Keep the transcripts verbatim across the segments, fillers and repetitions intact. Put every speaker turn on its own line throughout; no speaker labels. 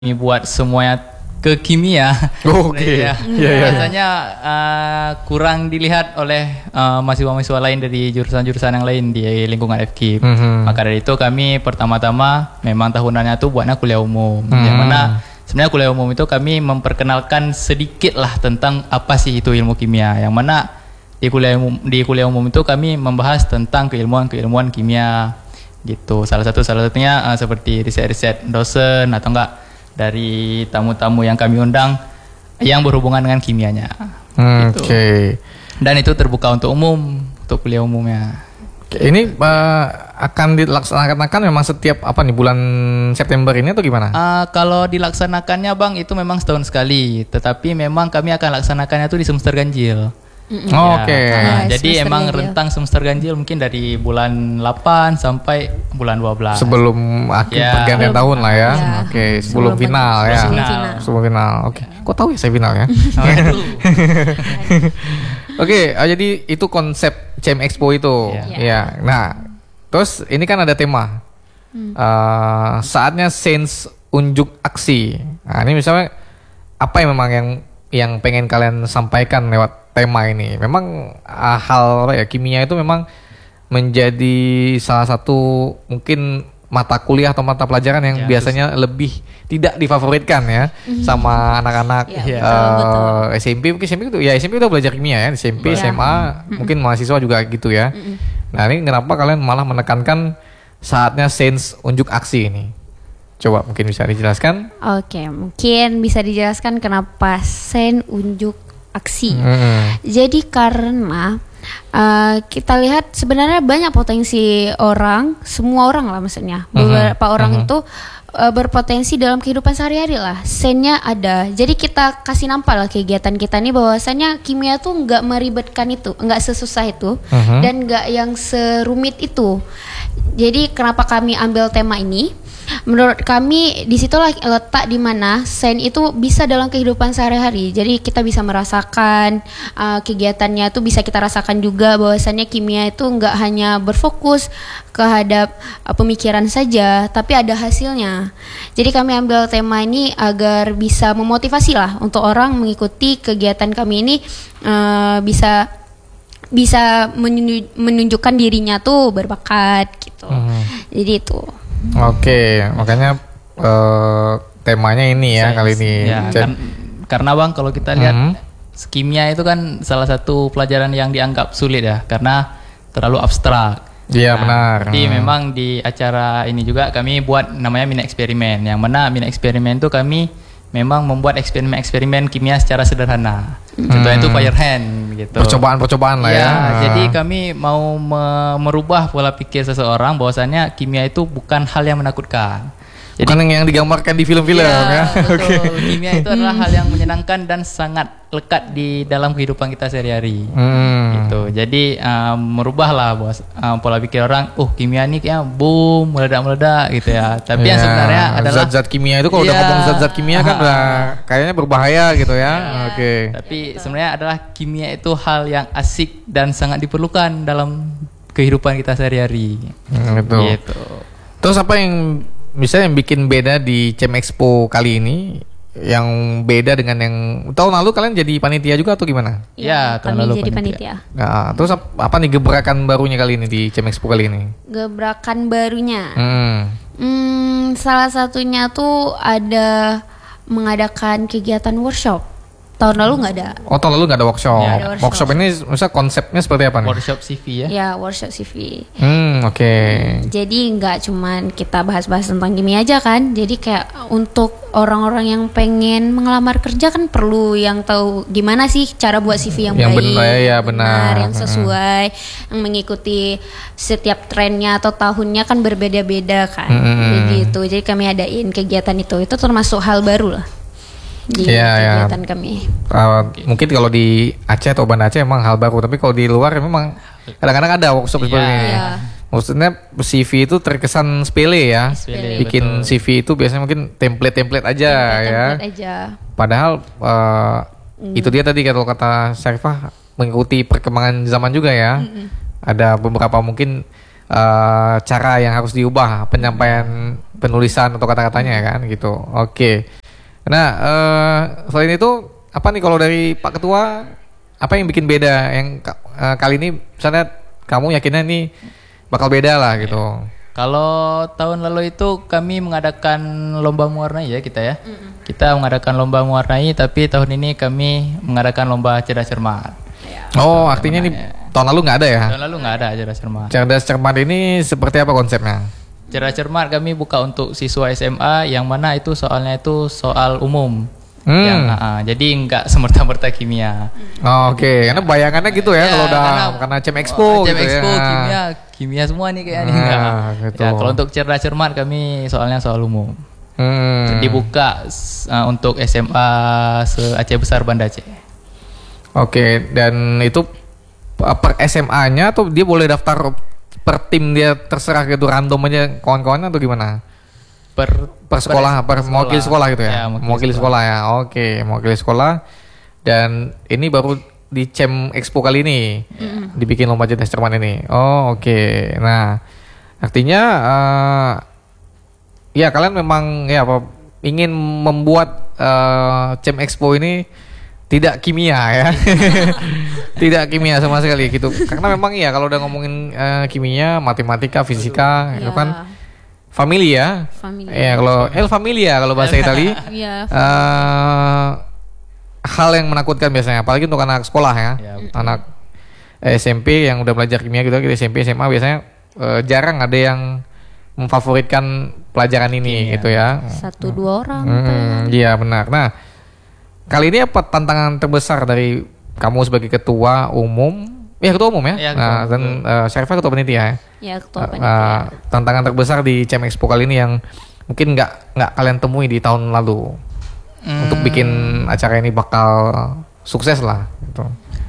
Kami buat semuanya ke kimia.
Oh, oke. Okay.
Ya,
yeah, yeah.
Biasanya uh, kurang dilihat oleh uh, mahasiswa-mahasiswa lain dari jurusan-jurusan yang lain di lingkungan F K I P. Mm-hmm. Maka dari itu kami pertama-tama memang tahunannya tuh buatnya kuliah umum. Mm. Yang mana sebenarnya kuliah umum itu kami memperkenalkan sedikit lah tentang apa sih itu ilmu kimia. Yang mana di kuliah umum, di kuliah umum itu kami membahas tentang keilmuan-keilmuan kimia gitu. Salah satu salah satunya uh, seperti riset-riset dosen atau enggak dari tamu-tamu yang kami undang yang berhubungan dengan kimianya.
Hmm,
gitu.
Oke. Okay.
Dan itu terbuka untuk umum, untuk kuliah umumnya.
Okay. Ini uh, akan dilaksanakan memang setiap apa nih bulan September ini atau gimana?
Uh, kalau dilaksanakannya Bang itu memang setahun sekali, tetapi memang kami akan laksanakannya tuh di semester ganjil.
Mm-hmm. Oh, Oke. Okay.
Nah,
ya,
jadi emang ganjil. Rentang semester ganjil mungkin dari bulan delapan sampai bulan dua belas.
Sebelum akhir ya. Pergantian tahun lah ya. ya. Oke, okay. sebelum, sebelum final ya.
Sebelum final.
Sebelum final. Oke. Okay. Kok tahu ya saya final ya? Oke, okay, jadi itu konsep C M Expo itu. Ya. ya. Nah, terus ini kan ada tema. Hmm. Uh, saatnya Sains unjuk aksi. Nah, ini misalnya apa yang memang yang yang pengen kalian sampaikan lewat tema ini? Memang uh, hal apa ya, kimia itu memang menjadi salah satu mungkin mata kuliah atau mata pelajaran yang ya, biasanya betul. Lebih tidak difavoritkan ya mm-hmm. sama anak-anak ya, uh, betul, betul. S M P mungkin S M P itu ya S M P udah belajar kimia ya, S M P, ya. S M A mm-hmm. mungkin mahasiswa juga gitu ya. Mm-hmm. Nah ini kenapa kalian malah menekankan saatnya Sains unjuk aksi ini? Coba mungkin bisa dijelaskan?
Oke, mungkin bisa dijelaskan kenapa Sains unjuk aksi. Hmm. Jadi karena uh, kita lihat sebenarnya banyak potensi orang, semua orang lah maksudnya. Beberapa uh-huh. orang uh-huh. itu uh, berpotensi dalam kehidupan sehari-hari lah. Sains-nya ada. Jadi kita kasih nampak lah kegiatan kita nih bahwasanya kimia tuh nggak meribetkan itu, nggak sesusah itu uh-huh. dan nggak yang serumit itu. Jadi kenapa kami ambil tema ini? Menurut kami disitulah letak di mana sains itu bisa dalam kehidupan sehari-hari. Jadi kita bisa merasakan uh, kegiatannya itu bisa kita rasakan juga bahwasannya kimia itu nggak hanya berfokus kehadap uh, pemikiran saja, tapi ada hasilnya. Jadi kami ambil tema ini agar bisa memotivasi lah untuk orang mengikuti kegiatan kami ini uh, bisa bisa menunjukkan dirinya tuh berbakat gitu. Hmm. Jadi itu.
Oke, makanya uh, temanya ini ya Sains, kali ini. Ya,
kan, karena Bang kalau kita lihat uh-huh. kimia itu kan salah satu pelajaran yang dianggap sulit ya, karena terlalu abstrak.
Iya
nah,
benar.
Jadi hmm. memang di acara ini juga kami buat namanya mini eksperimen. Yang mana mini eksperimen itu kami memang membuat eksperimen-eksperimen kimia secara sederhana. Hmm. Contohnya itu fire hand gitu.
Percobaan-percobaan lah ya.
ya. Jadi kami mau me- merubah pola pikir seseorang bahwasannya kimia itu bukan hal yang menakutkan. Jadi,
bukan yang digambarkan di film-film ya.
ya. Betul. Okay. Kimia itu adalah hal yang menyenangkan dan sangat lekat di dalam kehidupan kita sehari-hari. Hmm. Gitu. Jadi um, merubahlah bos um, pola pikir orang, oh kimia ini kayak boom, meledak-meledak gitu ya. Tapi ya, yang sebenarnya adalah
zat-zat kimia itu kalau ya, udah ngomong zat-zat kimia kan udah kayaknya berbahaya gitu ya. ya. Oke. Okay.
Tapi sebenarnya adalah kimia itu hal yang asik dan sangat diperlukan dalam kehidupan kita sehari-hari.
Hmm, gitu.
gitu.
Terus apa yang misalnya yang bikin beda di C M Expo kali ini? Yang beda dengan yang tahun lalu kalian jadi panitia juga atau gimana?
Ya, tahun lalu jadi panitia. panitia.
Nah, terus apa nih gebrakan barunya kali ini di C M Expo kali ini?
Gebrakan barunya. Hmm.
Hmm,
salah satunya tuh ada mengadakan kegiatan workshop. Tahun lalu nggak ada.
Oh, tahun lalu nggak ada workshop. Ya, ada workshop. Workshop ini misalnya konsepnya seperti apa nih?
Workshop C V ya?
Ya, workshop C V.
Hmm, oke. Okay.
Jadi nggak cuman kita bahas-bahas tentang kimia aja kan. Jadi kayak untuk orang-orang yang pengen mengelamar kerja kan perlu yang tahu gimana sih cara buat C V yang,
yang
baik,
benar, ya, benar.
benar, yang sesuai, hmm. yang mengikuti setiap trennya atau tahunnya kan berbeda-beda kan. Hmm. Begitu. Jadi kami adain kegiatan itu. Itu termasuk hal baru lah di ya, kegiatan ya. kami.
Uh, mungkin kalau di Aceh atau Banda Aceh memang hal baru, tapi kalau di luar memang kadang-kadang ada workshop seperti ini. Ya. Maksudnya C V itu terkesan sepele ya. Sepele, bikin betul. C V itu biasanya mungkin template-template aja template, ya. Template aja. Padahal uh, mm. itu dia tadi kalau kata Syarifah mengikuti perkembangan zaman juga ya. Mm-mm. Ada beberapa mungkin uh, cara yang harus diubah penyampaian penulisan atau kata-katanya kan gitu. Oke. Nah, uh, selain itu apa nih kalau dari Pak Ketua, apa yang bikin beda yang uh, kali ini misalnya kamu yakinnya nih bakal beda lah gitu.
Ya. Kalau tahun lalu itu kami mengadakan lomba mewarnai ya kita ya. Mm-mm. Kita mengadakan lomba mewarnai, tapi tahun ini kami mengadakan lomba cerdas cermat. Ya.
Oh, artinya ini tahun lalu nggak ada ya?
Tahun lalu nggak ada cerdas cermat.
Cerdas cermat ini seperti apa konsepnya?
Cerdas cermat kami buka untuk siswa S M A yang mana itu soalnya itu soal umum.
Hmm.
Yang, uh, jadi nggak semerta-merta kimia.
Oh, Oke, okay. Karena bayangannya gitu ya, ya kalau udah karena, karena Cem Expo,
oh,
gitu
Cem Expo
ya.
kimia, kimia semua nih kayaknya.
Nah, gitu.
Ya, kalau untuk cerdas cermat kami soalnya soal umum.
Hmm.
Jadi buka uh, untuk S M A se Aceh Besar Banda Aceh.
Oke, okay. Dan itu per S M A-nya atau dia boleh daftar per tim dia terserah gitu random aja kawan-kawannya atau gimana?
Per,
per sekolah, per, per mewakili sekolah gitu ya,
ya
mewakili sekolah. sekolah ya, oke, mewakili sekolah. Dan ini baru di Cem Expo kali ini mm. dibikin lomba cerdas cermat ini. Oh oke, okay. Nah artinya uh, ya kalian memang ya apa ingin membuat uh, Cem Expo ini tidak kimia ya, tidak kimia sama sekali gitu. Karena memang ya kalau udah ngomongin uh, kimia, matematika, fisika, itu kan familia,
familia.
Ya kalau el familia kalau bahasa Itali,
ya,
uh, hal yang menakutkan biasanya, apalagi untuk anak sekolah ya, ya anak S M P yang udah belajar kimia gitu, S M P S M A biasanya uh, jarang ada yang memfavoritkan pelajaran ini kimia. Gitu ya.
Satu dua orang.
Iya hmm, benar. Nah kali ini apa tantangan terbesar dari kamu sebagai ketua umum? Ya ketua umum ya, ya nah, dan uh, Syarifah ketua panitia ya.
Ya ketua panitia.
Uh, tantangan terbesar di Cem Expo kali ini yang mungkin nggak nggak kalian temui di tahun lalu hmm. untuk bikin acara ini bakal sukses lah. Gitu.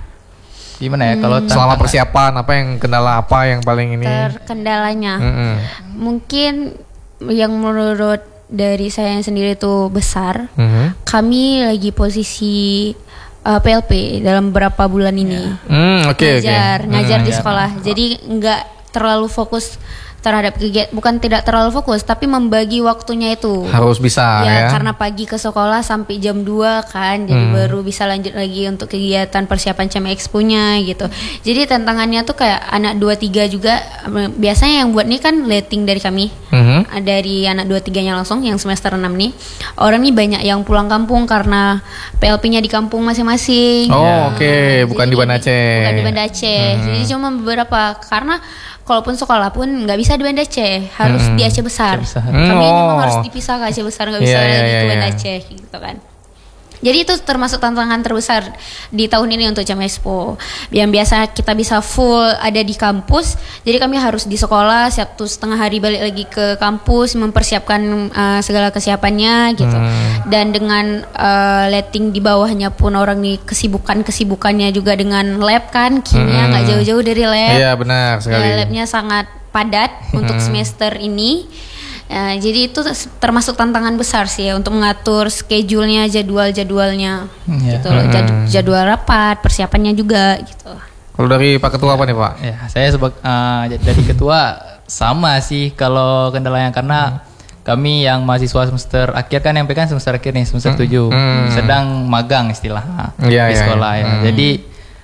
Gimana ya kalau
hmm.
selama persiapan apa yang kendala apa yang paling ini?
Terkendalanya,
mm-hmm.
mungkin yang menurut dari saya sendiri itu besar.
Mm-hmm.
Kami lagi posisi Uh, P L P dalam beberapa bulan ini,
yeah. mm, okay,
ngajar,
okay.
ngajar
mm,
di
yeah.
sekolah. Jadi nggak terlalu fokus terhadap kegiatan, bukan tidak terlalu fokus, tapi membagi waktunya itu.
Harus bisa
ya.
Ya.
Karena pagi ke sekolah sampai jam dua kan, jadi
mm.
baru bisa lanjut lagi untuk kegiatan persiapan Cem Expo-nya gitu. Jadi tantangannya tuh kayak anak dua tiga juga, biasanya yang buat nih kan letting dari kami.
Mm-hmm.
Dari anak dua tiganya langsung yang semester enam nih. Orang nih banyak yang pulang kampung karena P L P-nya di kampung masing-masing.
Oh nah, oke, okay. bukan di Banda Aceh.
Bukan di Banda Aceh. Hmm. Jadi cuma beberapa, karena kalaupun sekolah pun nggak bisa di Banda Aceh, harus hmm. di Aceh Besar. Aceh Besar.
Hmm.
Kami
oh.
memang harus dipisah ke Aceh Besar, nggak bisa
yeah,
lagi
yeah,
ke
yeah,
Banda
yeah.
Aceh gitu kan. Jadi itu termasuk tantangan terbesar di tahun ini untuk Cem Expo. Yang biasa kita bisa full ada di kampus, jadi kami harus di sekolah, Sabtu setengah hari balik lagi ke kampus, mempersiapkan uh, segala kesiapannya gitu. Hmm. Dan dengan uh, letting di bawahnya pun orang nih kesibukan-kesibukannya juga dengan lab kan, kimia nggak hmm. jauh-jauh dari lab.
Iya benar sekali.
Ya, labnya sangat padat hmm. untuk semester ini. Ya, jadi itu termasuk tantangan besar sih ya, untuk mengatur schedule-nya, jadwal-jadwalnya, yeah. gitu loh, jad- jadwal rapat, persiapannya juga gitu.
Kalau dari Pak Ketua apa nih Pak?
Ya, saya sebagai uh, dari Ketua sama sih kalau kendalanya, karena hmm. kami yang mahasiswa semester akhir kan, yang pegang semester akhir nih, semester tujuh, hmm. sedang magang istilah
yeah,
di
yeah,
sekolah
yeah.
ya. Hmm. Jadi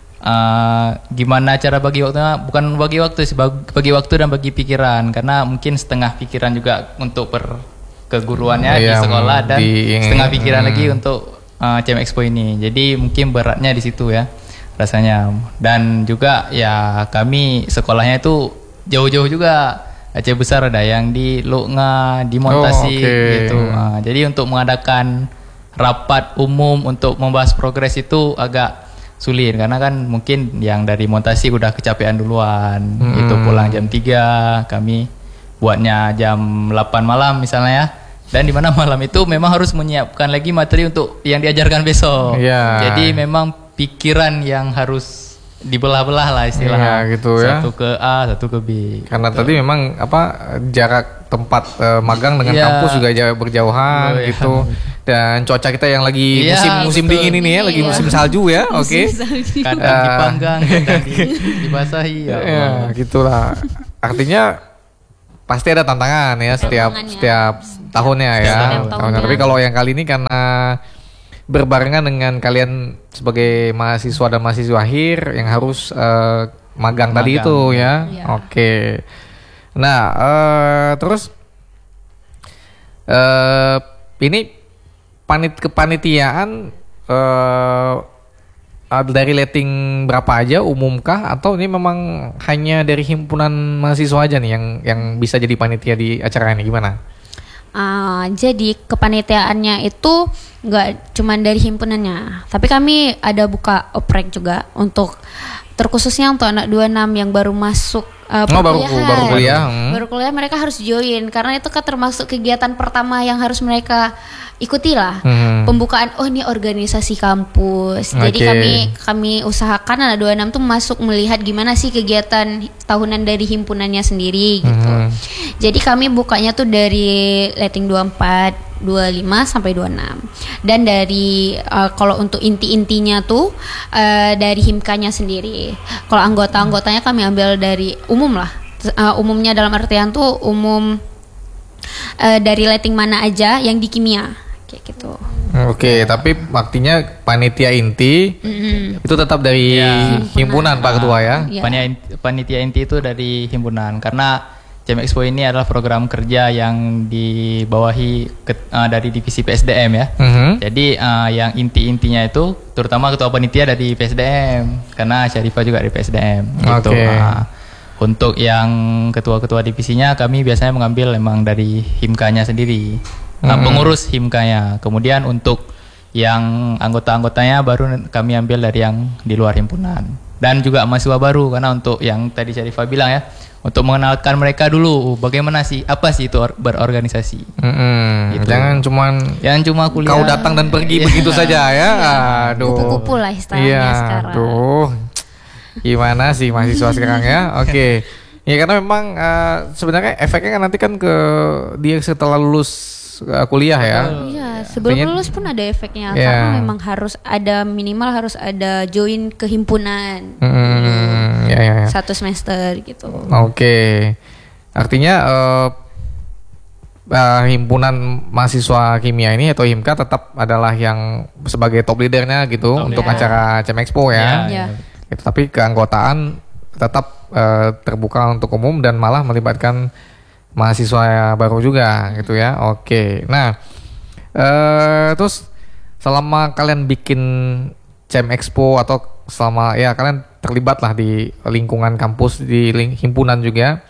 Uh, gimana cara bagi waktunya, bukan bagi waktu sih, bagi waktu dan bagi pikiran, karena mungkin setengah pikiran juga untuk per keguruannya di sekolah dan di, setengah pikiran hmm. lagi untuk uh, Cem Expo ini. Jadi mungkin beratnya di situ ya rasanya. Dan juga ya kami sekolahnya itu jauh-jauh juga, Aceh Besar ada yang di Luknga, di Montasi oh, okay. gitu. Uh, jadi untuk mengadakan rapat umum untuk membahas progres itu agak sulit, karena kan mungkin yang dari Montasi udah kecapean duluan, hmm. itu pulang jam tiga, kami buatnya jam delapan malam misalnya ya. Dan di mana malam itu memang harus menyiapkan lagi materi untuk yang diajarkan besok. Yeah. Jadi memang pikiran yang harus dibelah-belah lah istilahnya.
Yeah, gitu ya.
Satu ke A, satu ke B.
Karena
gitu.
Tadi memang apa jarak tempat uh, magang dengan yeah. kampus juga jauh berjauhan oh, gitu. Yeah. Dan cuaca kita yang lagi yeah, musim musim betul. dingin ini ya, lagi yeah. musim salju ya, oke. Okay.
Kadang uh, dipanggang, kadang dibasahi. Ya,
ya gitulah. Artinya pasti ada tantangan ya setiap setiap tahunnya ya.
Setiap tahunnya.
Tapi kalau yang kali ini karena berbarengan dengan kalian sebagai mahasiswa dan mahasiswa akhir yang harus uh, magang, magang tadi itu ya.
Ya.
Oke. Nah, uh, terus uh, ini panit kepanitiaan uh, dari letting berapa aja, umumkah atau ini memang hanya dari himpunan mahasiswa aja nih yang yang bisa jadi panitia di acara ini, gimana?
Uh, jadi kepanitiaannya itu nggak cuma dari himpunannya, tapi kami ada buka oprek juga untuk terkhususnya untuk anak dua puluh enam yang baru masuk uh,
oh, baru, baru kuliah. Hmm.
Baru kuliah mereka harus join karena itu kan termasuk kegiatan pertama yang harus mereka ikuti lah. Hmm. Pembukaan, oh ini organisasi kampus. Okay. Jadi kami kami usahakan anak dua puluh enam tuh masuk melihat gimana sih kegiatan tahunan dari himpunannya sendiri gitu. Hmm. Jadi kami bukanya tuh dari letting dua puluh empat, dua puluh lima sampai dua puluh enam. Dan dari uh, kalau untuk inti-intinya tuh uh, dari himkanya sendiri. Kalau anggota-anggotanya kami ambil dari umum lah. Uh, umumnya dalam artian tuh umum uh, dari letting mana aja yang di kimia. Kayak gitu.
Oke, okay, tapi artinya panitia inti mm-hmm. itu tetap dari ya. himpunan, himpunan Pak Ketua ya.
ya. Panitia inti itu dari himpunan karena C M Expo ini adalah program kerja yang dibawahi ke, uh, dari divisi P S D M ya. Mm-hmm. Jadi uh, yang inti-intinya itu terutama ketua panitia dari P S D M karena Syarifah juga dari P S D M. Gitu.
Okay.
Uh, untuk yang ketua-ketua divisinya kami biasanya mengambil memang dari himkanya sendiri. Nah, hmm. pengurus himkanya. Kemudian untuk yang anggota-anggotanya baru kami ambil dari yang di luar himpunan. Dan juga mahasiswa baru karena untuk yang tadi Syarifah bilang ya, untuk mengenalkan mereka dulu bagaimana sih, apa sih itu berorganisasi.
Hmm. Gitu. Jangan cuman
jangan cuma kuliah.
Kau datang dan pergi begitu saja ya. Aduh.
Kupu-kupu lah istilahnya
ya,
sekarang.
Aduh. Gimana sih mahasiswa sekarang ya? Oke. Okay. Ya karena memang uh, sebenarnya efeknya kan nanti kan ke dia setelah lulus kuliah ya.
Iya, sebelum Artinya, lulus pun ada efeknya yeah. karena memang harus ada minimal harus ada join ke himpunan.
Mm, ya, ya, ya.
Satu semester gitu.
Oke. Okay. Artinya uh, uh, himpunan mahasiswa kimia ini atau Himka tetap adalah yang sebagai top leadernya gitu top untuk yeah. acara C M Expo ya.
Yeah.
Yeah. Gitu, tapi keanggotaan tetap uh, terbuka untuk umum dan malah melibatkan mahasiswa baru juga gitu ya. Oke. Nah, uh, terus selama kalian bikin C M Expo atau selama ya kalian terlibat lah di lingkungan kampus di ling- himpunan juga,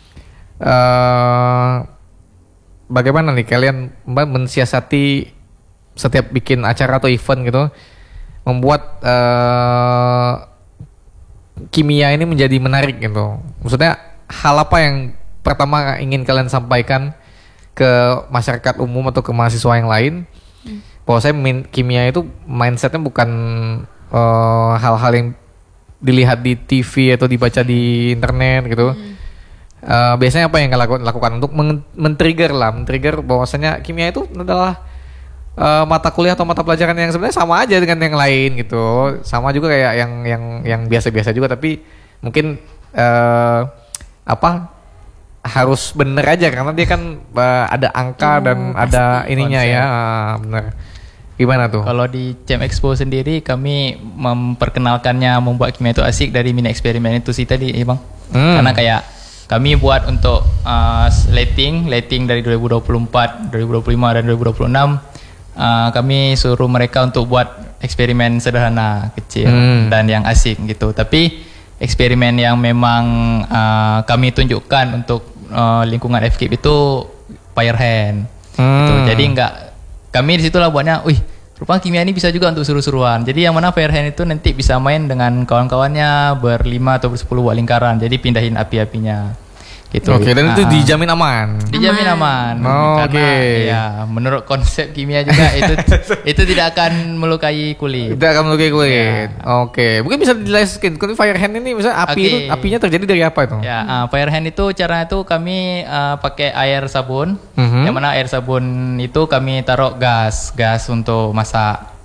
uh, bagaimana nih kalian mensiasati setiap bikin acara atau event gitu, membuat uh, kimia ini menjadi menarik gitu. Maksudnya hal apa yang pertama ingin kalian sampaikan ke masyarakat umum atau ke mahasiswa yang lain hmm. bahwa saya min- kimia itu mindsetnya bukan uh, hal-hal yang dilihat di T V atau dibaca di internet gitu. hmm. uh, biasanya apa yang kalian lakukan untuk men- men-trigger lah men-trigger bahwasanya kimia itu adalah uh, mata kuliah atau mata pelajaran yang sebenarnya sama aja dengan yang lain gitu, sama juga kayak yang yang yang biasa-biasa juga, tapi mungkin uh, apa harus bener aja karena dia kan uh, ada angka oh, dan ada ininya konsep. Ya uh, bener. Gimana tuh?
Kalau di C M Expo sendiri kami memperkenalkannya membuat kimia itu asik dari mini eksperimen itu sih tadi ya Bang. hmm. Karena kayak kami buat untuk uh, letting letting dari dua ribu dua puluh empat, dua ribu dua puluh lima dan dua ribu dua puluh enam uh, kami suruh mereka untuk buat eksperimen sederhana kecil hmm. dan yang asik gitu. Tapi eksperimen yang memang uh, kami tunjukkan untuk uh, lingkungan F K I P itu Firehand. Hmm. Gitu. Jadi enggak kami di situlah buatnya, wih, rupanya kimia ini bisa juga untuk seru-seruan. Jadi yang mana Firehand itu nanti bisa main dengan kawan-kawannya berlima atau bersepuluh buat lingkaran. Jadi pindahin api-apinya. Gitu.
Oke, okay, dan itu dijamin aman.
Dijamin aman.
Oh,
karena
okay.
ya menurut konsep kimia juga itu itu tidak akan melukai kulit.
Tidak akan melukai kulit. Ya. Oke, okay. Mungkin bisa dijelaskan. Kalau Firehand ini misalnya api okay. itu apinya terjadi dari apa itu?
Ya, uh, Firehand itu caranya itu kami uh, pakai air sabun. Mm-hmm. Yang mana air sabun itu kami taruh gas, gas untuk masak.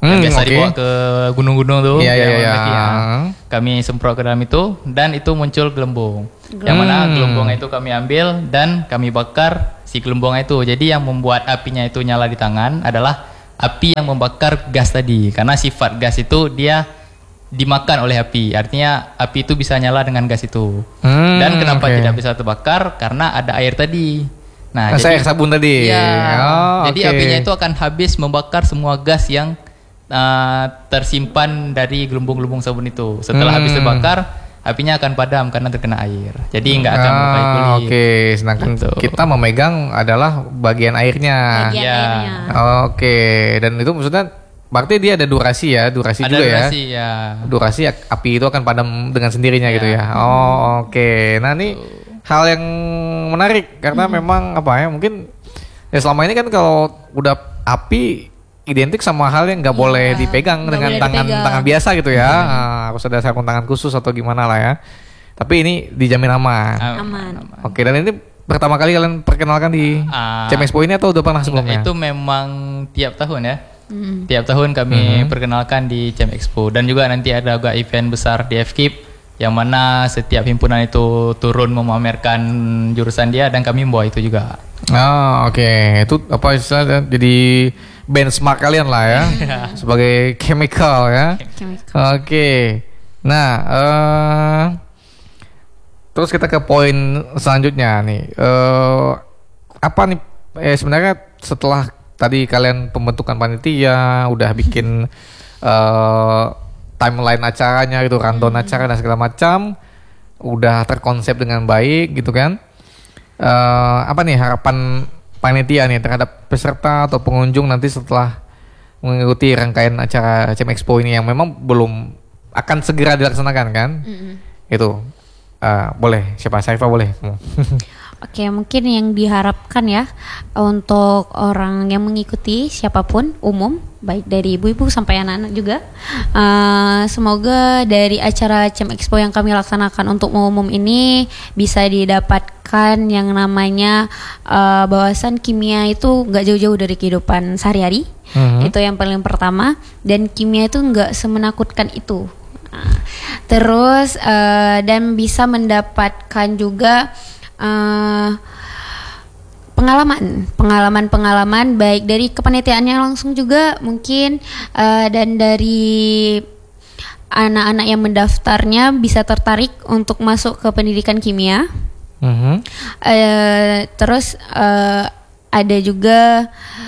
yang
Hmm,
biasa
oke.
dibawa ke gunung-gunung tuh.
Iya, iya,
yang
iya.
mendaki, ya. Kami semprot ke dalam itu dan itu muncul gelembung. Yang mana
Hmm.
gelembung itu kami ambil dan kami bakar si gelembung itu. Jadi yang membuat apinya itu nyala di tangan adalah api yang membakar gas tadi. Karena sifat gas itu dia dimakan oleh api. Artinya api itu bisa nyala dengan gas itu.
Hmm,
Dan kenapa
oke.
tidak bisa terbakar? Karena ada air tadi. Nah,
Nah, saya sabun tadi.
Iya.
Oh,
Jadi
oke.
apinya itu akan habis membakar semua gas yang uh, tersimpan dari gelembung-gelembung sabun itu. Setelah
Hmm.
habis terbakar, apinya akan padam karena terkena air. Jadi nggak akan melukai
Ah,
kulit.
Oke, sedangkan
Gitu.
kita memegang adalah bagian airnya.
Bagian
Iya.
airnya.
Oke, dan itu maksudnya berarti dia ada durasi ya, durasi
Ada
juga
durasi
ya.
ya.
Durasi ak- api itu akan padam dengan sendirinya
Ya.
gitu ya. Oh, oke. Nah, ini hal yang menarik karena memang apa ya, mungkin ya selama ini kan kalau udah api identik sama hal yang nggak
Iya,
boleh dipegang
nggak
dengan
boleh
tangan
dipegang.
tangan biasa gitu ya. Ah, harus ada sarung tangan khusus atau gimana lah ya. Tapi ini dijamin aman.
Aman.
Oke, dan ini pertama kali kalian perkenalkan di
Ah,
C M Expo ini atau udah pernah sebelumnya?
Itu memang tiap tahun ya.
Mm.
Tiap tahun kami
Mhm.
perkenalkan di C M Expo dan juga nanti ada juga event besar di F K I P yang mana setiap himpunan itu turun memamerkan jurusan dia dan kami membawa itu juga.
Ah, oke. Itu apa istilahnya jadi benchmark kalian lah ya. Sebagai chemical ya.
Chemical.
Oke. Nah, eh terus kita ke poin selanjutnya nih. Eh apa nih eh sebenarnya setelah tadi kalian pembentukan panitia, udah bikin eh timeline acaranya gitu, rundown acara dan segala macam, udah terkonsep dengan baik gitu kan. Eh apa nih harapan panitia nih terhadap peserta atau pengunjung nanti setelah mengikuti rangkaian acara C M Expo ini yang memang belum akan segera dilaksanakan kan?
Mm-mm.
Itu eh, boleh siapa Saifa boleh.
Oke, mungkin yang diharapkan ya untuk orang yang mengikuti siapapun umum, baik dari ibu-ibu sampai anak-anak juga. Uh, semoga dari acara C M Expo yang kami laksanakan untuk umum ini bisa didapatkan yang namanya uh, bahasan kimia itu nggak jauh-jauh dari kehidupan sehari-hari.
Mhm.
Itu yang paling pertama. Dan kimia itu nggak semenakutkan itu. Nah, terus uh, dan bisa mendapatkan juga Uh, pengalaman, pengalaman-pengalaman baik dari kepanitiaannya langsung juga mungkin uh, dan dari anak-anak yang mendaftarnya bisa tertarik untuk masuk ke pendidikan kimia.
Mhm.
Uh, terus uh, ada juga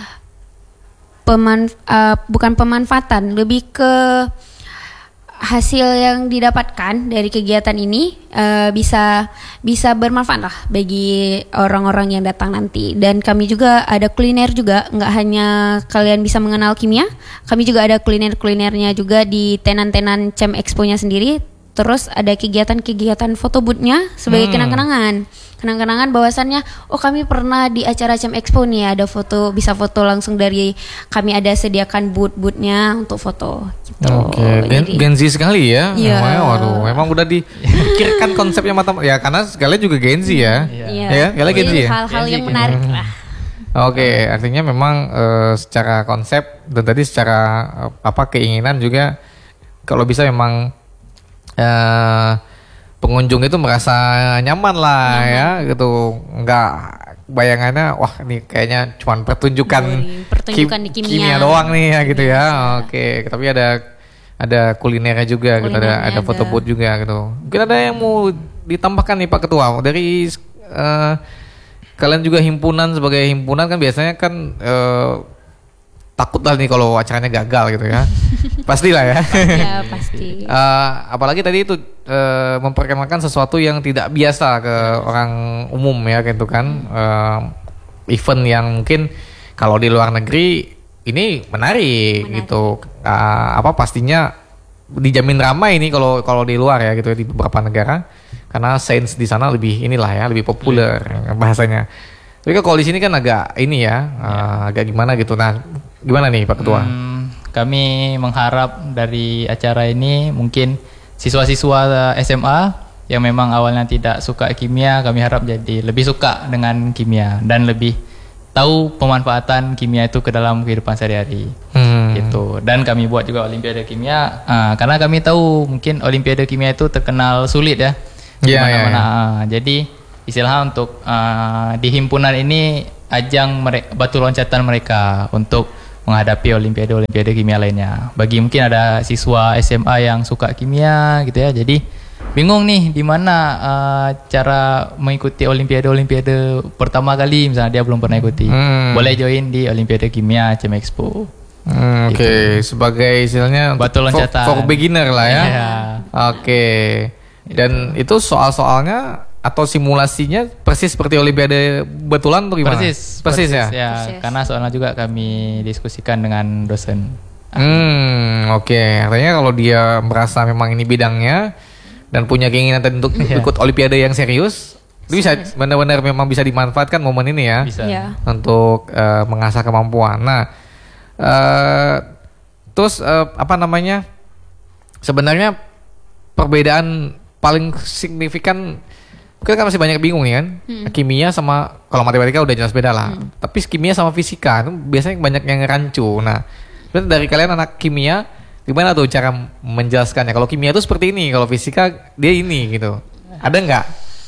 peman uh, bukan pemanfaatan, lebih ke hasil yang didapatkan dari kegiatan ini uh, bisa bisa bermanfaat lah bagi orang-orang yang datang nanti. Dan kami juga ada kuliner juga, nggak hanya kalian bisa mengenal kimia, kami juga ada kuliner-kulinernya juga di tenan-tenan C M Expo-nya sendiri. Terus ada kegiatan-kegiatan foto booth-nya sebagai
Hmm.
kenang-kenangan. Kenang-kenangan bahwasannya, oh kami pernah di acara C M Expo nih, ada foto, bisa foto langsung dari kami, ada sediakan booth-boothnya untuk foto gitu.
Oke, Gen,
Jadi-
Gen Z sekali ya.
Iya.
Namanya, waduh, memang udah dipikirkan konsepnya matang. Ya karena kalian juga Gen Z ya.
Iya.
Ya, kalian Gen Z
Jadi
ya.
hal-hal
Gen Z
yang
gitu.
menarik lah.
Oke, artinya memang eh, secara konsep dan tadi secara eh, apa keinginan juga kalau bisa memang eh pengunjung itu merasa nyaman lah ya gitu, nggak bayangannya wah ini kayaknya cuma pertunjukan
Boring, pertunjukan di kimia.
doang nih ya gitu ya.
Biasa.
Oke, tapi ada ada kulinernya juga gitu, ada
Kulinernya
ada foto
ada.
booth juga gitu. Mungkin ada yang mau ditambahkan nih Pak Ketua dari eh, kalian juga himpunan, sebagai himpunan kan biasanya kan eh, takut lah nih kalau acaranya gagal gitu ya. Pastilah ya.
Ya pasti.
Eh, apalagi tadi itu eh, memperkenalkan sesuatu yang tidak biasa ke orang umum ya gitu kan. Eh, event yang mungkin kalau di luar negeri ini menarik,
Menarik.
gitu. Eh, apa pastinya dijamin ramai ini kalau kalau di luar ya gitu di beberapa negara, karena sains di sana lebih inilah ya, lebih populer bahasanya. Tapi kalau di sini kan agak ini ya, eh, agak gimana gitu. Nah, gimana nih Pak Ketua?
Hmm, kami mengharap dari acara ini mungkin siswa-siswa S M A yang memang awalnya tidak suka kimia, kami harap jadi lebih suka dengan kimia dan lebih tahu pemanfaatan kimia itu ke dalam kehidupan sehari-hari. Hmm. Gitu. Dan kami buat juga Olimpiade Kimia uh, karena kami tahu mungkin Olimpiade Kimia itu terkenal sulit ya. Di yeah, mana-mana. Yeah, yeah. Jadi istilahnya untuk uh, di himpunan ini ajang mereka, batu loncatan mereka untuk menghadapi Olimpiade-Olimpiade kimia lainnya. Bagi mungkin ada siswa S M A yang suka kimia gitu ya. Jadi bingung nih di mana uh, cara mengikuti Olimpiade-Olimpiade pertama kali misalnya dia belum pernah ikuti. Hmm. Boleh join di Olimpiade Kimia C M Expo.
Hmm, Oke, okay. Gitu. Sebagai istilahnya
batu loncatan
for, for beginner lah ya.
Yeah.
Oke. Okay. Dan itu, itu soal-soalnya atau simulasinya persis seperti Olimpiade betulan atau gimana?
Persis.
Persis, persis ya.
Ya, persis. Karena soalnya juga kami diskusikan dengan dosen.
Hmm, oke. Okay. Artinya kalau dia merasa memang ini bidangnya dan punya keinginan untuk yeah. ikut Olimpiade yang serius, itu bisa benar-benar memang bisa dimanfaatkan momen ini ya,
bisa.
Yeah.
Untuk uh, mengasah kemampuan. Nah, uh, terus uh, apa namanya? Sebenarnya perbedaan paling signifikan, kita kan masih banyak bingung nih kan, hmm. kimia sama kalau matematika udah jelas beda lah. Hmm. Tapi kimia sama fisika itu biasanya banyak yang rancu. Nah, dari kalian anak kimia, gimana tuh cara menjelaskannya? Kalau kimia itu seperti ini, kalau fisika dia ini gitu. Ada nggak?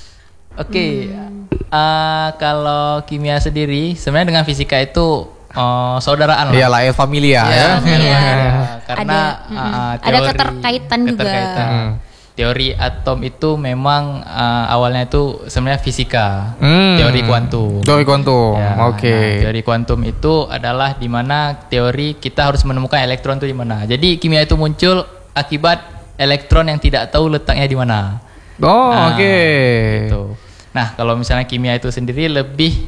Oke, okay. hmm. uh, kalau kimia sendiri sebenarnya dengan fisika itu uh, saudaraan lah.
Iya lah, familia ya.
ya.
ya.
ya. Karena
ada,
uh, teori,
ada keterkaitan, keterkaitan juga.
Hmm. Teori atom itu memang uh, awalnya itu sebenarnya fisika, hmm. teori kuantum.
Teori kuantum, ya, oke. Okay.
Nah, teori kuantum itu adalah di mana teori kita harus menemukan elektron itu di mana. Jadi kimia itu muncul akibat elektron yang tidak tahu letaknya di mana.
Oh,
nah,
oke. Okay.
Gitu. Nah, kalau misalnya kimia itu sendiri lebih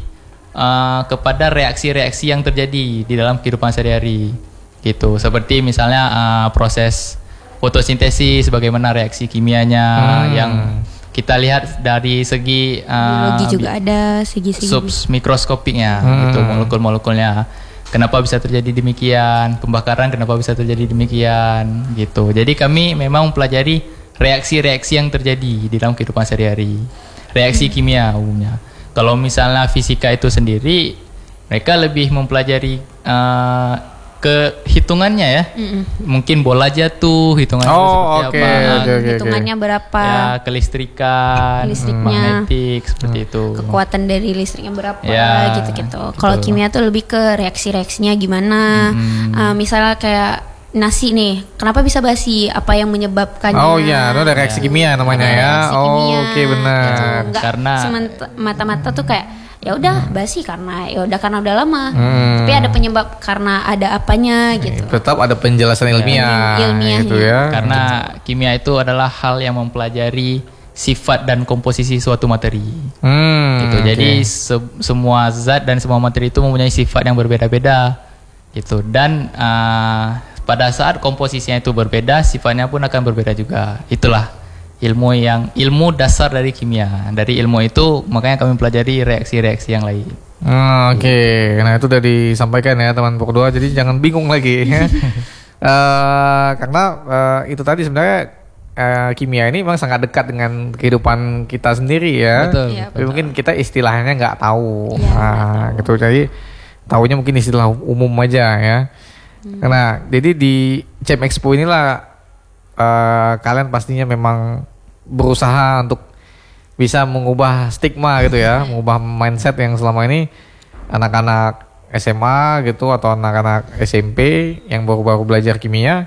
uh, kepada reaksi-reaksi yang terjadi di dalam kehidupan sehari-hari, gitu. Seperti misalnya uh, proses fotosintesis, bagaimana reaksi kimianya hmm. yang kita lihat dari segi uh,
biologi juga ada segi-segi
submikroskopiknya, hmm. itu molekul-molekulnya. Kenapa bisa terjadi demikian? Pembakaran kenapa bisa terjadi demikian? Gitu. Jadi kami memang mempelajari reaksi-reaksi yang terjadi di dalam kehidupan sehari-hari. Reaksi hmm. kimia umumnya. Kalau misalnya fisika itu sendiri, mereka lebih mempelajari uh, ke hitungannya ya, mm-mm. mungkin bola jatuh hitungannya
oh,
seperti
okay,
apa,
okay, okay,
hitungannya
okay.
berapa,
ya kelistrikan,
listriknya,
magnetik seperti hmm. itu,
kekuatan dari listriknya berapa,
ya,
gitu-gitu. Kalau kimia tuh lebih ke reaksi-reaksinya gimana, hmm. uh, misalnya kayak nasi nih, kenapa bisa basi, apa yang menyebabkannya?
Oh iya, itu ada reaksi ya. kimia namanya ya.
Reaksi
oh
kimia,
oke okay, benar.
Gitu. Karena mata-mata tuh kayak ya udah basi karena ya udah karena udah lama, hmm. tapi ada penyebab karena ada apanya gitu.
Tetap ada penjelasan ilmiah,
ya, ilmiahnya.
Gitu ya.
Karena kimia itu adalah hal yang mempelajari sifat dan komposisi suatu materi. Hmm, gitu. Okay. Jadi se- semua zat dan semua materi itu mempunyai sifat yang berbeda-beda, gitu. Dan uh, pada saat komposisinya itu berbeda, sifatnya pun akan berbeda juga. Itulah ilmu yang ilmu dasar dari kimia. Dari ilmu itu makanya kami pelajari reaksi-reaksi yang lain.
Hmm, Oke, okay. Nah itu udah disampaikan ya teman pokok dua. Jadi jangan bingung lagi. Ya. uh, karena uh, itu tadi sebenarnya uh, kimia ini memang sangat dekat dengan kehidupan kita sendiri ya.
Betul.
Ya,
Tapi mungkin kita istilahnya nggak tahu.
Ya,
nah, gitu. Jadi tahunya mungkin istilah umum aja ya. Hmm. Nah, jadi di C M Expo inilah uh, kalian pastinya memang berusaha untuk bisa mengubah stigma gitu ya, mengubah mindset yang selama ini anak-anak S M A gitu atau anak-anak S M P yang baru-baru belajar kimia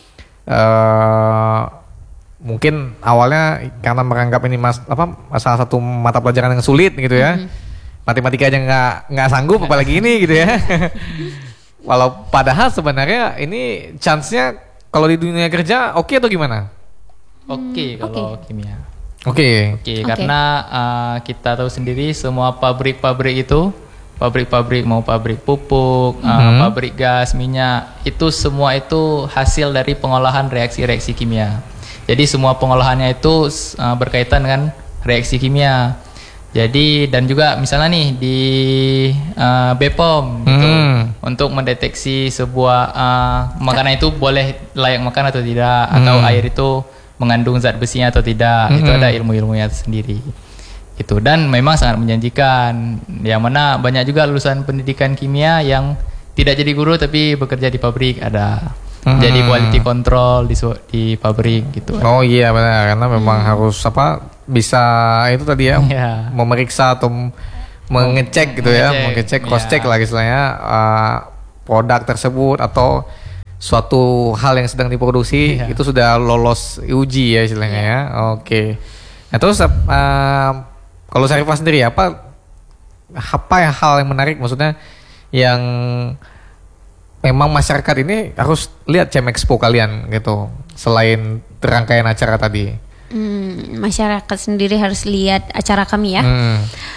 uh, mungkin awalnya karena menganggap ini mas apa salah satu mata pelajaran yang sulit gitu ya, mm-hmm. matematika aja nggak nggak sanggup apalagi ini gitu ya. Walau padahal sebenarnya ini chance-nya kalau di dunia kerja oke okay atau gimana?
Oke okay, kalau
okay.
kimia.
Oke. Okay.
Oke, okay, okay. Karena uh, kita tahu sendiri semua pabrik-pabrik itu, pabrik-pabrik mau pabrik pupuk, mm-hmm. uh, pabrik gas, minyak, itu semua itu hasil dari pengolahan reaksi-reaksi kimia. Jadi semua pengolahannya itu uh, berkaitan dengan reaksi kimia. Jadi dan juga misalnya nih di uh, B P O M gitu, hmm. untuk mendeteksi sebuah uh, makanan itu boleh layak makan atau tidak, hmm. atau air itu mengandung zat besinya atau tidak, hmm. itu ada ilmu-ilmunya sendiri. Itu dan memang sangat menjanjikan. Yang mana banyak juga lulusan pendidikan kimia yang tidak jadi guru tapi bekerja di pabrik ada. Hmm. Jadi quality control di di pabrik gitu.
Oh iya benar karena memang hmm. harus apa bisa itu tadi ya yeah. memeriksa atau mengecek gitu ya, mengecek cross check yeah. lah istilahnya uh, produk tersebut atau suatu hal yang sedang diproduksi yeah. itu sudah lolos uji ya istilahnya yeah. ya. Oke. Okay. Nah terus uh, kalau Syarifah sendiri apa apa yang hal yang menarik maksudnya yang memang masyarakat ini harus lihat C M Expo kalian gitu selain rangkaian acara tadi.
Hmm, masyarakat sendiri harus lihat acara kami ya.
Hmm.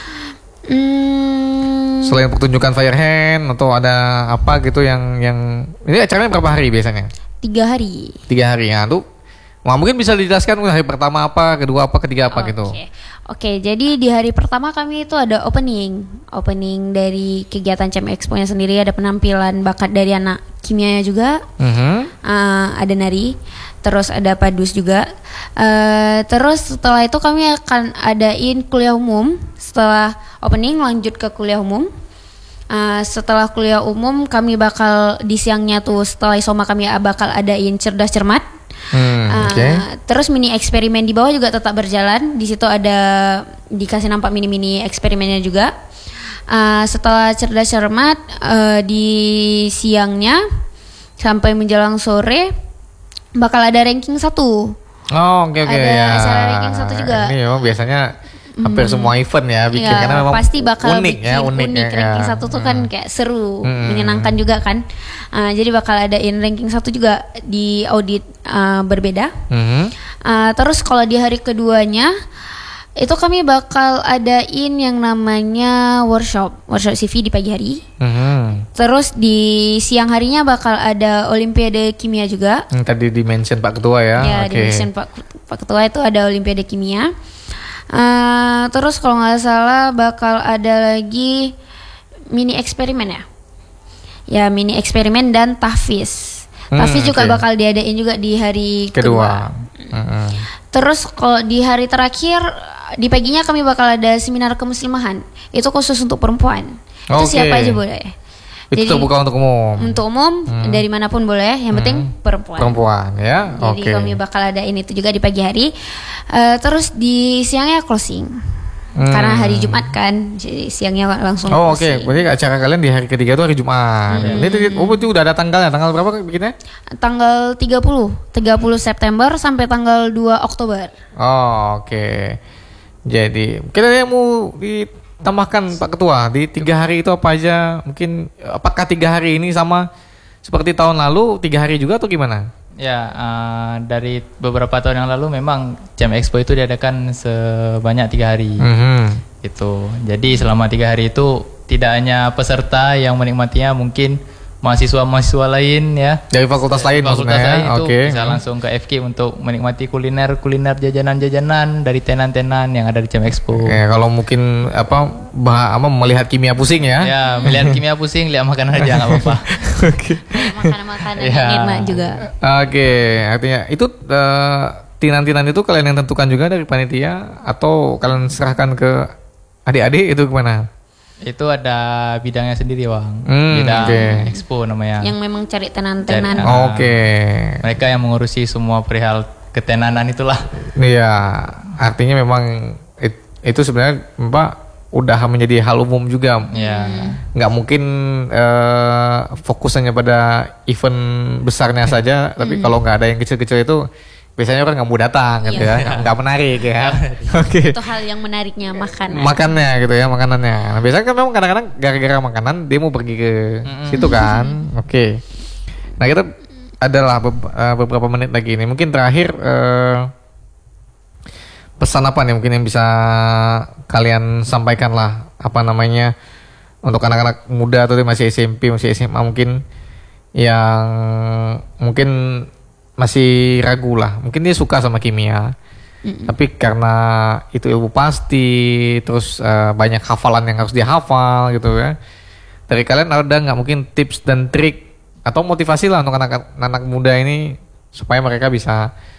Hmm.
Selain pertunjukan firehand atau ada apa gitu yang yang ini acaranya berapa hari biasanya?
Tiga hari.
Tiga hari ya tuh. Wah, mungkin bisa dijelaskan hari pertama apa, kedua apa, ketiga apa
okay.
gitu.
Oke, okay, jadi di hari pertama kami itu ada opening, opening dari kegiatan C M Expo-nya sendiri, ada penampilan bakat dari anak kimianya juga, uh-huh. uh, ada nari, terus ada padus juga. Uh, terus setelah itu kami akan adain kuliah umum. Setelah opening lanjut ke kuliah umum. Uh, setelah kuliah umum kami bakal di siangnya tuh setelah isoma kami bakal adain cerdas cermat.
Hmm, okay.
uh, terus mini eksperimen di bawah juga tetap berjalan. Di situ ada dikasih nampak mini-mini eksperimennya juga. Uh, setelah cerdas cermat uh, di siangnya sampai menjelang sore bakal ada ranking satu.
Oh oke okay, oke okay,
ada
ya.
acara ranking satu juga.
Ini memang biasanya hampir hmm. semua event ya bikin
ya,
karena memang
pasti bakal
unik
bikin
ya unik,
unik.
Ya,
ranking
ya.
satu tuh kan kayak seru,
hmm.
menyenangkan juga kan. Uh, jadi bakal adain ranking satu juga di audit uh, berbeda.
Hmm.
Uh, terus kalau di hari keduanya itu kami bakal adain yang namanya workshop, workshop C V di pagi hari. Hmm. Terus di siang harinya bakal ada Olimpiade Kimia juga.
Yang tadi di-mention Pak Ketua ya.
Ya,
okay.
di-mention Pak Pak Ketua itu ada Olimpiade Kimia. Uh, terus kalau nggak salah bakal ada lagi mini eksperimen ya, ya mini eksperimen dan tahfiz. Hmm, tahfiz juga okay. bakal diadain juga di hari kedua. kedua. Hmm. Terus kalau di hari terakhir di paginya kami bakal ada seminar kemuslimahan. Itu khusus untuk perempuan. Okay. Itu siapa aja boleh.
Itu
Jadi,
terbuka untuk umum.
Untuk umum hmm. dari manapun boleh, yang penting hmm. perempuan.
Perempuan ya.
Jadi
okay.
kami bakal adain itu juga di pagi hari. Uh, terus di siangnya closing. Hmm. Karena hari Jumat kan, jadi siangnya langsung
oh,
closing.
Oh oke, okay. Berarti acara kalian di hari ketiga itu hari Jumat. Hmm. Ini oh itu udah ada tanggalnya. Tanggal berapa bikinnya?
Tanggal tiga puluh September sampai tanggal dua Oktober.
Oh oke. Okay. Jadi mungkin ada yang mau ditambahkan Pak Ketua di tiga hari itu apa aja? Mungkin apakah tiga hari ini sama seperti tahun lalu tiga hari juga atau gimana?
Ya uh, dari beberapa tahun yang lalu memang C M Expo itu diadakan sebanyak tiga hari. Mm-hmm. Itu jadi selama tiga hari itu tidak hanya peserta yang menikmatinya, mungkin mahasiswa-mahasiswa lain ya
dari fakultas lain
fakultas
maksudnya
lain itu
okay.
bisa langsung ke F K untuk menikmati kuliner-kuliner jajanan-jajanan dari tenan-tenan yang ada di C M Expo.
Okay, kalau mungkin apa bah, apa melihat kimia pusing ya?
Ya melihat kimia pusing, lihat makanan aja nggak apa-apa.
Oke.
Makanan-makanan ya. yang enak juga.
Oke, okay. Artinya itu uh, tinan-tinan itu kalian yang tentukan juga dari panitia atau kalian serahkan ke adik-adik itu gimana?
Itu ada bidangnya sendiri Bang,
hmm,
bidang
okay.
Expo namanya.
Yang memang cari tenan-tenan.
Uh, Oke. Okay.
Mereka yang mengurusi semua perihal ketenanan itulah.
Iya, artinya memang it, itu sebenarnya Mbak udah menjadi hal umum juga.
Iya.
Nggak mungkin uh, fokusnya pada event besarnya saja, tapi kalau nggak ada yang kecil-kecil itu biasanya orang nggak mau datang gitu ya, nggak menarik ya. Oke. Okay.
Itu hal yang menariknya makanan.
Makannya gitu ya, makanannya. Nah, biasanya kan memang kadang-kadang gara-gara makanan dia mau pergi ke mm-hmm. situ kan. Oke. Okay. Nah kita adalah beberapa menit lagi ini. Mungkin terakhir uh, pesan apa nih mungkin yang bisa kalian sampaikan lah, apa namanya untuk anak-anak muda atau masih S M P, masih S M A mungkin yang mungkin masih ragu lah, mungkin dia suka sama kimia, mm-hmm. tapi karena itu ilmu pasti, terus uh, banyak hafalan yang harus dihafal gitu ya. Dari kalian ada nggak mungkin tips dan trik atau motivasi lah untuk anak-anak muda ini supaya mereka bisa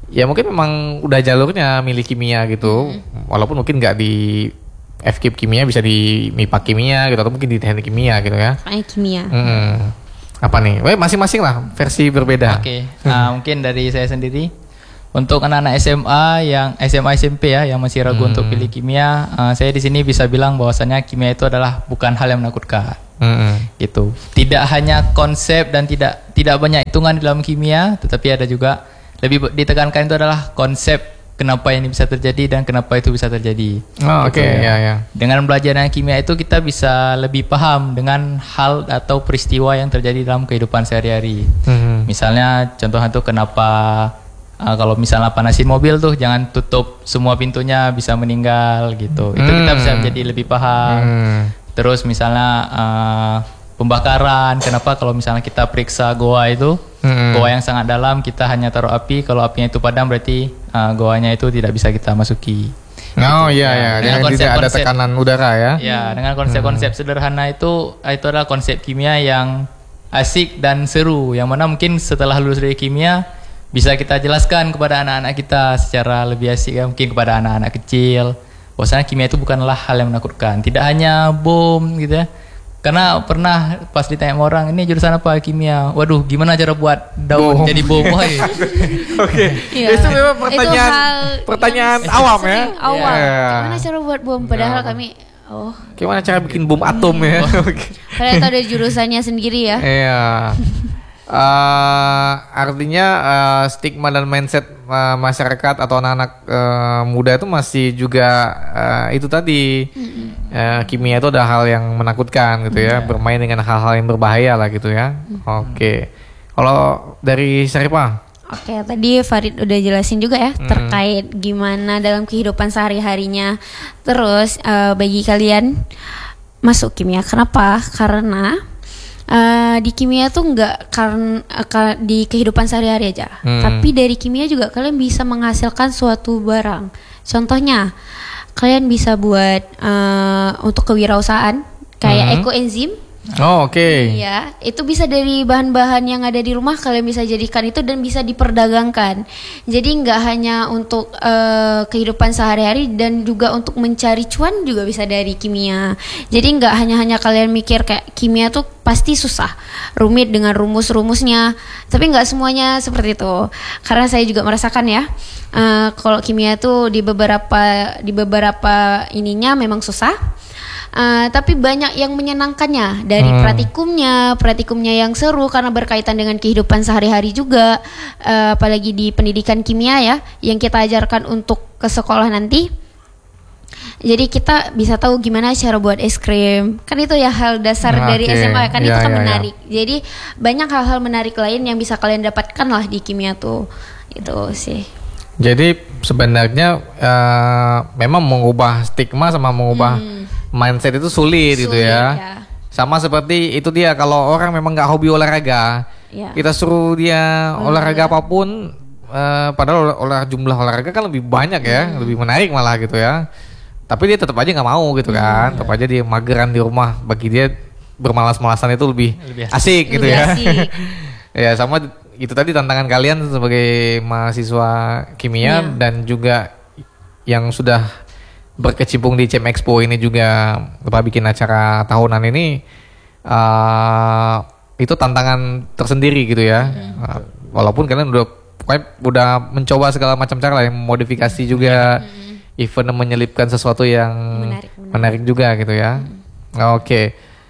ya mungkin memang udah jalurnya milih kimia gitu, hmm. walaupun mungkin nggak di F K I P kimia, bisa di M I P A kimia gitu, atau mungkin di teknik kimia gitu ya.
Kayak kimia.
Hmm. Apa nih? Weh, masing-masing lah versi berbeda.
Oke, okay. uh, mungkin dari saya sendiri untuk anak-anak S M A yang S M A S M P ya yang masih ragu hmm. untuk pilih kimia, uh, saya di sini bisa bilang bahwasannya kimia itu adalah bukan hal yang menakutkan. Hmm. Gitu. Tidak hanya konsep dan tidak tidak banyak hitungan dalam kimia, tetapi ada juga lebih ditekankan itu adalah konsep kenapa ini bisa terjadi dan kenapa itu bisa terjadi.
Oh, oke, okay. ya, ya.
Dengan belajar kimia itu kita bisa lebih paham dengan hal atau peristiwa yang terjadi dalam kehidupan sehari-hari. Hmm. Misalnya contohnya tuh kenapa uh, kalau misalnya panasin mobil tuh jangan tutup semua pintunya, bisa meninggal gitu. Itu hmm. kita bisa jadi lebih paham. Hmm. Terus misalnya uh, pembakaran, kenapa kalau misalnya kita periksa goa itu, hmm. goa yang sangat dalam kita hanya taruh api, kalau apinya itu padam berarti uh, goanya itu tidak bisa kita masuki.
Oh gitu. iya ya, dengan konsep, tidak ada tekanan udara ya.
Ya, dengan konsep-konsep hmm. sederhana itu itu adalah konsep kimia yang asik dan seru, yang mana mungkin setelah lulus dari kimia bisa kita jelaskan kepada anak-anak kita secara lebih asik ya, mungkin kepada anak-anak kecil. Bahwasanya kimia itu bukanlah hal yang menakutkan, tidak hanya bom gitu ya. Karena pernah pas ditanya sama orang, ini jurusan apa? Kimia. Waduh, gimana cara buat daun bom. Jadi bom? Oke.
Okay. Ya. Itu memang pertanyaan itu pertanyaan awam ya.
Awam. Yeah. Gimana cara buat bom? Padahal yeah. kami oh.
Gimana cara bikin bom atom ya?
Oh. Padahal itu ada jurusannya sendiri ya.
Iya. Uh, artinya uh, stigma dan mindset uh, masyarakat atau anak-anak uh, muda itu masih juga uh, itu tadi mm-hmm. uh, kimia itu ada hal yang menakutkan gitu ya, mm-hmm. bermain dengan hal-hal yang berbahaya lah gitu ya. Mm-hmm. Oke, okay. Kalau dari Syarifah?
Oke, okay, tadi Farid udah jelasin juga ya mm-hmm. terkait gimana dalam kehidupan sehari-harinya. Terus uh, bagi kalian masuk kimia, kenapa? Karena Uh, di kimia tuh nggak karena uh, di kehidupan sehari-hari aja, hmm. tapi dari kimia juga kalian bisa menghasilkan suatu barang. Contohnya, kalian bisa buat uh, untuk kewirausahaan kayak hmm. ekoenzim.
Oh oke. Okay.
Iya, itu bisa dari bahan-bahan yang ada di rumah kalian bisa jadikan itu dan bisa diperdagangkan. Jadi nggak hanya untuk uh, kehidupan sehari-hari dan juga untuk mencari cuan juga bisa dari kimia. Jadi nggak hanya-hanya kalian mikir kayak kimia tuh pasti susah, rumit dengan rumus-rumusnya. Tapi nggak semuanya seperti itu. Karena saya juga merasakan ya, uh, kalau kimia tuh di beberapa di beberapa ininya memang susah. Uh, tapi banyak yang menyenangkannya dari hmm. praktikumnya, praktikumnya yang seru karena berkaitan dengan kehidupan sehari-hari juga, uh, apalagi di pendidikan kimia ya, yang kita ajarkan untuk ke sekolah nanti. Jadi kita bisa tahu gimana cara buat es krim, kan itu ya hal dasar nah, dari okay. S M A kan ya, itu kan ya, menarik. Ya. Jadi banyak hal-hal menarik lain yang bisa kalian dapatkan lah di kimia tuh, itu sih.
Jadi sebenarnya uh, memang mengubah stigma sama mengubah hmm. mindset itu sulit, sulit gitu ya. ya. Sama seperti itu dia, kalau orang memang nggak hobi olahraga, ya. Kita suruh dia olahraga, olahraga apapun, uh, padahal olah jumlah olahraga kan lebih banyak ya, hmm. lebih menarik malah gitu ya. Tapi dia tetap aja nggak mau gitu kan, hmm. tetap aja dia mageran di rumah. Bagi dia bermalas-malasan itu lebih, lebih asik, asik gitu lebih ya. Asik. Ya sama. Itu tadi tantangan kalian sebagai mahasiswa kimia yeah. dan juga yang sudah berkecimpung di C M Expo ini juga lupa bikin acara tahunan ini, uh, itu tantangan tersendiri gitu ya. Mm. Uh, walaupun kalian udah udah mencoba segala macam cara lah, yang modifikasi juga, mm. even menyelipkan sesuatu yang menarik, menarik. menarik juga gitu ya. Mm. Oke, okay.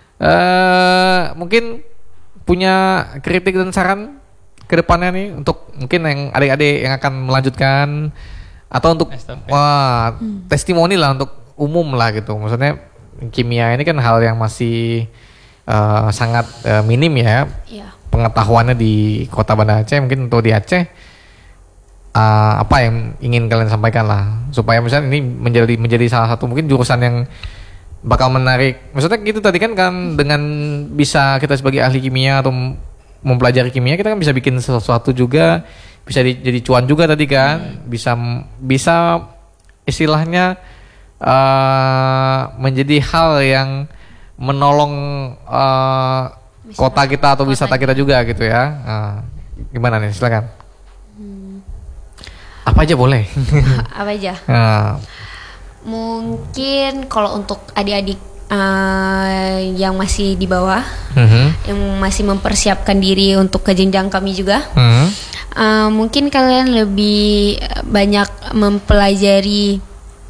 uh, mungkin punya kritik dan saran ke depannya nih untuk mungkin yang adik-adik yang akan melanjutkan atau untuk wah, hmm. testimoni lah untuk umum lah gitu. Maksudnya kimia ini kan hal yang masih uh, sangat uh, minim ya, yeah. pengetahuannya di Kota Banda Aceh, mungkin untuk di Aceh uh, apa yang ingin kalian sampaikan lah supaya misalnya ini menjadi menjadi salah satu mungkin jurusan yang bakal menarik. Maksudnya gitu tadi kan kan dengan bisa kita sebagai ahli kimia atau mempelajari kimia, kita kan bisa bikin sesuatu juga, bisa di, jadi cuan juga tadi kan, hmm. bisa bisa istilahnya uh, menjadi hal yang menolong uh, kota kita atau wisata kita juga gitu ya. Uh, gimana nih, silakan.
Hmm.
Apa aja boleh?
Apa aja?
Uh.
Mungkin kalau untuk adik-adik uh, yang masih di bawah,
uh-huh.
yang masih mempersiapkan diri untuk ke jenjang kami juga,
uh-huh.
uh, mungkin kalian lebih banyak mempelajari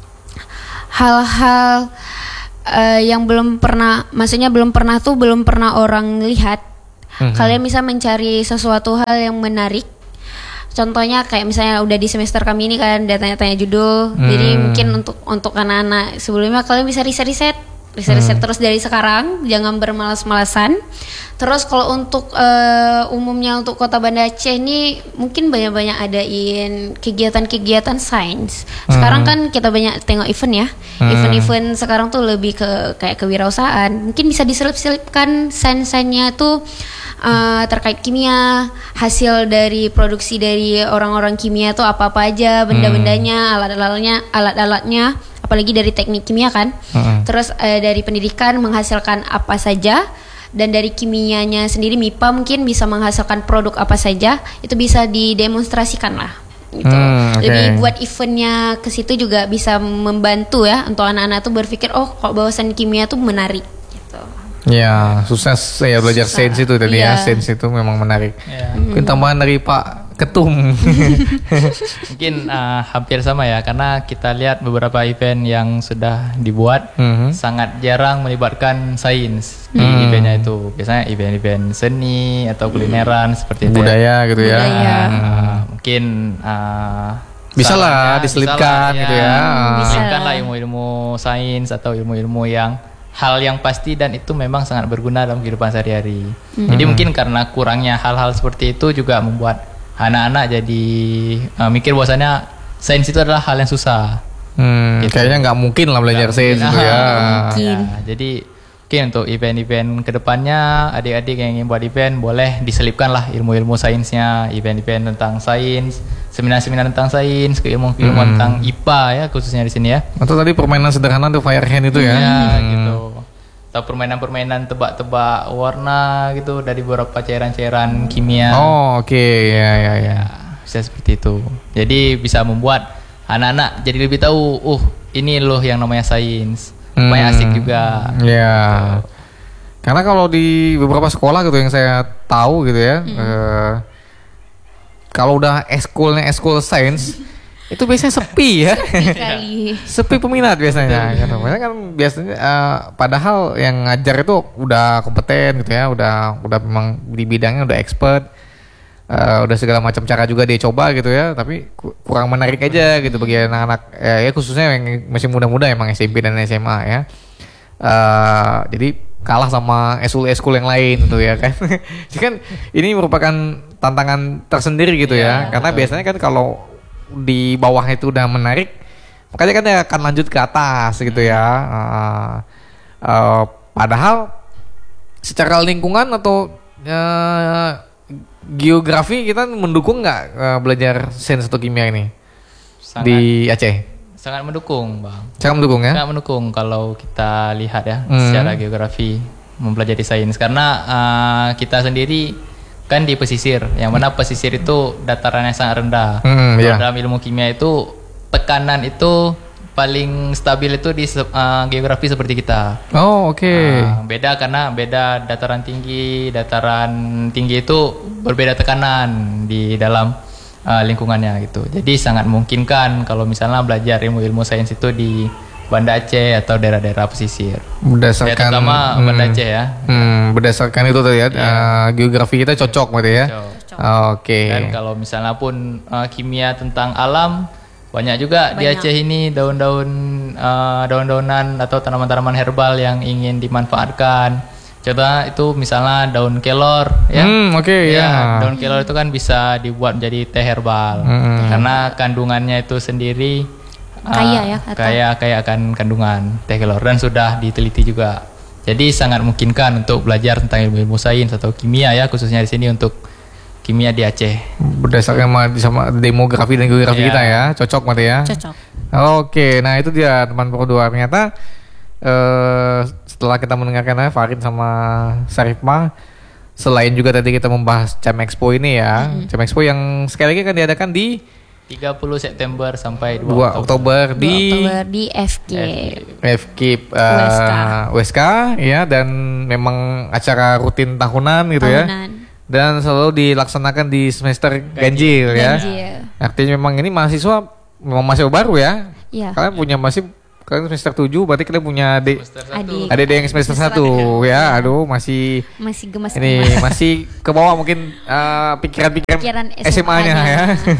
hal-hal uh, yang belum pernah, maksudnya belum pernah tuh belum pernah orang lihat. Uh-huh. Kalian bisa mencari sesuatu hal yang menarik. Contohnya kayak misalnya udah di semester kami ini kan ada tanya-tanya judul, hmm. jadi mungkin untuk untuk anak-anak sebelumnya kalian bisa riset-riset, riset-riset hmm. terus dari sekarang, jangan bermalas-malasan. Terus kalau untuk uh, umumnya untuk Kota Banda Aceh ini mungkin banyak-banyak adain kegiatan-kegiatan sains. Sekarang hmm. kan kita banyak tengok event ya, hmm. event-event sekarang tuh lebih ke kayak kewirausahaan. Mungkin bisa diselip-selipkan sains-sainsnya tuh. Uh, terkait kimia, hasil dari produksi dari orang-orang kimia tuh apa-apa aja, benda-bendanya, alat-alatnya, alat-alatnya, apalagi dari teknik kimia kan. Hmm. Terus uh, dari pendidikan menghasilkan apa saja, dan dari kimianya sendiri M I P A mungkin bisa menghasilkan produk apa saja, itu bisa didemonstrasikan lah. Gitu. Hmm, okay. Lebih buat eventnya ke situ juga bisa membantu ya untuk anak-anak tuh berpikir oh kok bahasan kimia tuh menarik.
Ya, sukses ya belajar sains itu tadi
iya.
ya. Sains itu memang menarik.
Ya.
Mungkin tambahan dari Pak Ketum.
Mungkin uh, hampir sama ya, karena kita lihat beberapa event yang sudah dibuat mm-hmm. sangat jarang melibatkan sains di mm. eventnya itu. Biasanya event-event seni atau kulineran mm. seperti itu.
Budaya ya. Gitu ya.
Budaya.
Uh, mungkin uh,
bisa lah diselipkan gitu ya.
Diselipkan lah ilmu-ilmu sains atau ilmu-ilmu yang hal yang pasti dan itu memang sangat berguna dalam kehidupan sehari-hari. Mm-hmm. Jadi mungkin karena kurangnya hal-hal seperti itu juga membuat anak-anak jadi uh, mikir bahwasanya sains itu adalah hal yang susah.
Hmm, gitu. Kayaknya nggak mungkin lah belajar sains itu ya.
Mungkin.
ya. Jadi mungkin untuk event-event kedepannya adik-adik yang ingin buat event boleh diselipkan lah ilmu-ilmu sainsnya, event-event tentang sains, seminar-seminar tentang sains, keilmuan-keilmuan hmm. tentang I P A ya khususnya di sini ya.
Atau tadi permainan sederhana tuh fire hand itu ya.
Ya
hmm.
gitu. Atau permainan-permainan tebak-tebak warna gitu dari beberapa cairan-cairan kimia.
Oh oke okay. ya ya ya.
Ya bisa seperti itu. Jadi bisa membuat anak-anak jadi lebih tahu, uh ini loh yang namanya sains. Lumayan hmm. asik juga.
Ya. Gitu. Karena kalau di beberapa sekolah gitu yang saya tahu gitu ya. Hmm. Eh, kalau udah eskulnya eskul sains itu biasanya sepi ya. Sepi peminat biasanya. Gitu. Biasanya kan biasanya uh, padahal yang ngajar itu udah kompeten gitu ya, udah udah memang di bidangnya udah expert. Uh, udah segala macam cara juga dia coba gitu ya, tapi kurang menarik aja gitu bagi anak-anak ya, ya khususnya yang masih muda-muda emang S M P dan S M A ya. Uh, jadi kalah sama eskul-eskul yang lain gitu ya kan. Jadi kan ini merupakan tantangan tersendiri gitu ya, ya karena betul. Biasanya kan kalau di bawah itu udah menarik, makanya kan dia akan lanjut ke atas gitu ya. Uh, uh, padahal secara lingkungan atau uh, geografi kita mendukung nggak uh, belajar sains atau kimia ini sangat, di Aceh?
Sangat mendukung, Bang.
Sangat mendukung ya?
Sangat mendukung kalau kita lihat ya hmm. secara geografi mempelajari sains, karena uh, kita sendiri kan di pesisir, yang mana pesisir itu datarannya sangat rendah. Hmm, yeah. Dalam ilmu kimia itu tekanan itu paling stabil itu di uh, geografi seperti kita.
Oh oke. Okay.
Uh, beda karena beda dataran tinggi, dataran tinggi itu berbeda tekanan di dalam uh, lingkungannya gitu. Jadi sangat memungkinkan kalau misalnya belajar ilmu-ilmu sains itu di Banda Aceh atau daerah-daerah pesisir.
Berdasarkan
ya, terutama hmm, Banda Aceh ya.
Hmm, berdasarkan itu tadi ya, yeah. uh, geografi kita cocok berarti ya. Oh, oke. Okay.
Dan kalau misalnya pun uh, kimia tentang alam banyak juga banyak. Di Aceh ini daun-daun uh, daun-daunan atau tanaman-tanaman herbal yang ingin dimanfaatkan. Contohnya itu misalnya daun kelor ya.
Hmm, oke okay, ya. Yeah.
Daun kelor itu kan bisa dibuat menjadi teh herbal. Hmm. Karena kandungannya itu sendiri uh,
kaya ya atau?
Kaya kaya akan kandungan teh kelor dan sudah diteliti juga. Jadi sangat memungkinkan untuk belajar tentang ilmu-ilmu sains atau kimia ya khususnya di sini untuk kimia di Aceh. Berdasarkan
sama demografi dan geografi yeah. kita ya, cocok berarti ya.
Cocok.
Oke, nah itu dia teman Produa. Ternyata uh, setelah kita mendengarkan ya Farid sama Sarifma, selain juga tadi kita membahas C E M Expo ini ya, mm-hmm. C E M Expo yang sekali lagi akan diadakan di
tiga puluh September sampai
dua Oktober di
Oktober di F K.
F K uh, W S K ya, dan memang acara rutin tahunan gitu
Tahunan.
ya. Dan selalu dilaksanakan di semester ganjil, ganjil ya.
Ganjil.
Artinya memang ini mahasiswa memang mahasiswa baru ya.
Iya.
Kalian punya masih kalian semester tujuh, berarti kalian punya adik
adik
adik yang semester satu ya. Aduh, masih
masih gemas
ini masih ke bawah mungkin uh, pikiran-pikiran
Pikiran
S M A-nya ya.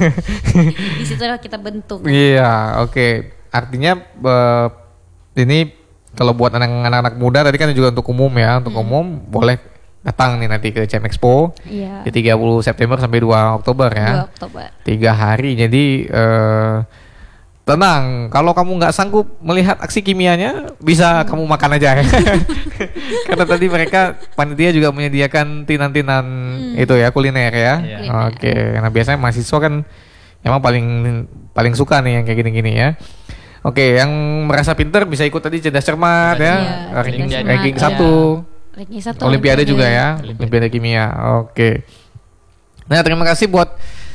Di situ kita bentuk.
Iya, oke. Okay. Artinya uh, ini kalau buat anak-anak muda tadi kan juga untuk umum ya, untuk hmm. umum boleh datang nih nanti ke C M Expo
iya.
di tiga puluh September sampai dua Oktober ya.
dua Oktober.
Tiga hari, jadi uh, tenang, kalau kamu nggak sanggup melihat aksi kimianya, bisa hmm. kamu makan aja ya. Karena tadi mereka panitia juga menyediakan tinan-tinan hmm. itu ya, kuliner ya. Yeah. Oke, okay. Nah biasanya mahasiswa kan emang paling paling suka nih yang kayak gini-gini ya. Oke, okay, yang merasa pinter bisa ikut tadi cerdas cermat ya,
ya
ranking,
cerdas
ranking
cermat,
satu,
ya. ranking satu,
Olimpiade juga ya, Olimpiade kimia. Oke, okay. Nah terima kasih buat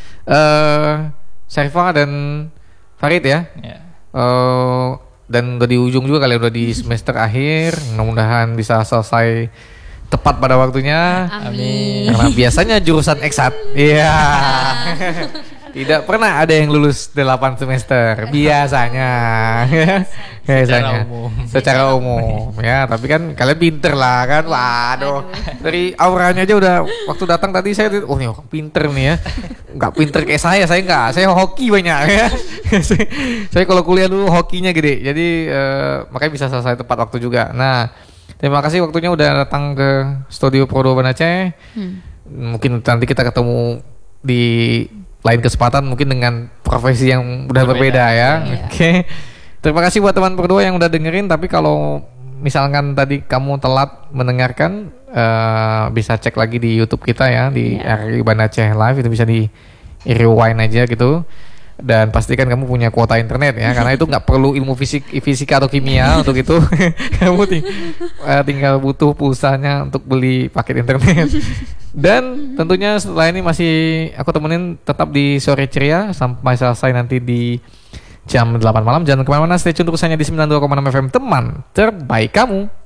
uh, Syarifah dan Farid ya, yeah. uh, dan udah di ujung juga kali, udah di semester akhir. Mudah-mudahan bisa selesai tepat pada waktunya.
Amin.
Karena biasanya jurusan eksat, iya, yeah. tidak pernah ada yang lulus delapan semester biasanya. Biasanya, secara umum, secara umum ya. Tapi kan kalian pinter lah kan, waduh. Dari auranya aja udah waktu datang tadi saya, oh nih orang pinter nih ya. Nggak pinter kayak saya, saya nggak, saya hoki banyak ya. Saya kalau kuliah dulu hokinya gede, jadi uh, makanya bisa selesai tepat waktu juga. Nah, terima kasih waktunya udah datang ke studio Pro dua Banda Aceh. Hmm. Mungkin nanti kita ketemu di lain kesempatan, mungkin dengan profesi yang udah berbeda, berbeda ya. Iya. Oke. Okay. Terima kasih buat teman Pro dua yang udah dengerin. Tapi kalau misalkan tadi kamu telat mendengarkan, uh, bisa cek lagi di YouTube kita ya, di yeah. R I Banda Aceh Live, itu bisa di rewind aja gitu. Dan pastikan kamu punya kuota internet ya, karena itu nggak perlu ilmu fisik, fisika atau kimia untuk itu. Kamu ting- uh, tinggal butuh pulsanya untuk beli paket internet. Dan tentunya setelah ini masih aku temenin tetap di Sore Ceria sampai selesai nanti di jam delapan malam. Jangan kemana-mana, stay tune terus hanya di sembilan puluh dua koma enam F M, teman terbaik kamu.